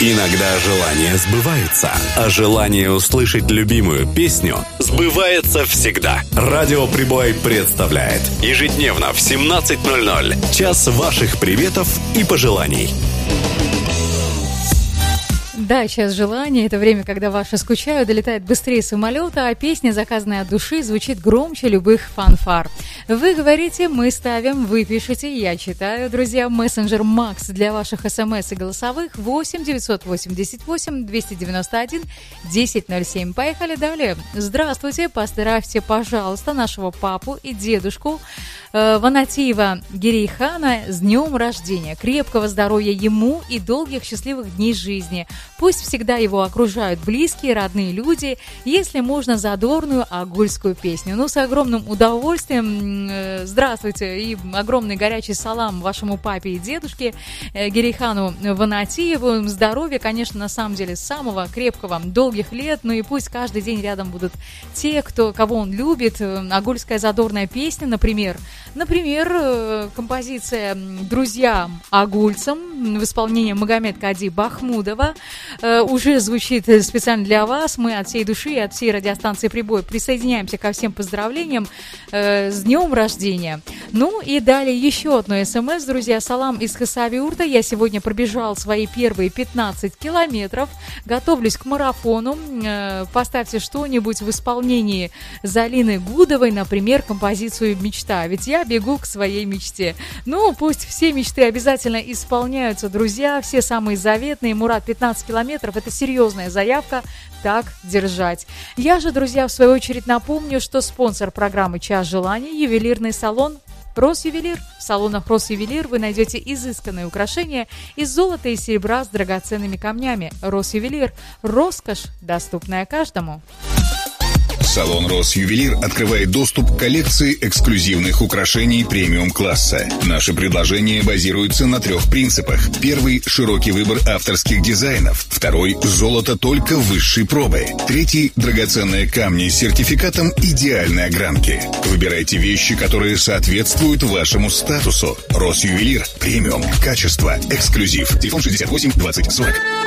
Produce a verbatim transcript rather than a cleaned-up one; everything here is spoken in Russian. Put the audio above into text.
Иногда желания сбываются, а желание услышать любимую песню сбывается всегда. Радио Прибой представляет ежедневно в семнадцать ноль ноль час ваших приветов и пожеланий. Да, час желания – это время, когда ваши скучают, долетает быстрее самолета, а песня, заказанная от души, звучит громче любых фанфар. Вы говорите, мы ставим, вы пишете, я читаю. Друзья, мессенджер Макс для ваших смс и голосовых восемь девятьсот восемьдесят восемь двести девяносто один десять ноль семь. Поехали далее. Здравствуйте, поздравьте, пожалуйста, нашего папу и дедушку э, Ванатиева Гирейхана с днем рождения. Крепкого здоровья ему и долгих счастливых дней жизни. Пусть всегда его окружают близкие, родные люди, если можно, задорную агульскую песню. Ну, с огромным удовольствием. Э, здравствуйте и огромный горячий салам вашему папе и дедушке э, Гирейхану Ванатиеву. Здоровья, конечно, на самом деле самого крепкого, долгих лет. Ну и пусть каждый день рядом будут те, кто, кого он любит. Агульская задорная песня, например. Например, э, композиция «Друзьям агульцам» в исполнении Магомед Кади Бахмудова э, уже звучит специально для вас. Мы от всей души, от всей радиостанции «Прибой» присоединяемся ко всем поздравлениям э, с днем рождения. Ну и далее еще одно смс, друзья. Салам из Хасавюрта. Я сегодня пробежал свои первые пятнадцать километров. Готовлюсь к марафону. Э, поставьте что-нибудь в исполнении Залины Гудовой, например, композицию «Мечта». Ведь я бегу к своей мечте. Ну, пусть все мечты обязательно исполняются, друзья. Все самые заветные. Мурат, пятнадцать километров – это серьезная заявка. Так держать. Я же, друзья, в свою очередь напомню, что спонсор программы «Час желаний» – ювелирный салон «Росювелир». В салонах «Росювелир» вы найдете изысканные украшения из золота и серебра с драгоценными камнями. «Росювелир» – роскошь, доступная каждому. Салон «Росювелир» открывает доступ к коллекции эксклюзивных украшений премиум-класса. Наши предложения базируются на трех принципах. Первый – широкий выбор авторских дизайнов. Второй – золото только высшей пробы. Третий – драгоценные камни с сертификатом идеальной огранки. Выбирайте вещи, которые соответствуют вашему статусу. «Росювелир» – премиум, качество, эксклюзив. Телефон шестьдесят восемь двадцать сорок.